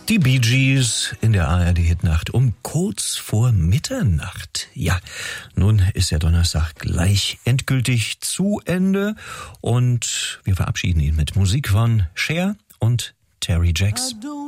Die Bee Gees in der ARD-Hitnacht um kurz vor Mitternacht. Ja, nun ist der Donnerstag gleich endgültig zu Ende und wir verabschieden ihn mit Musik von Cher und Terry Jacks. I don't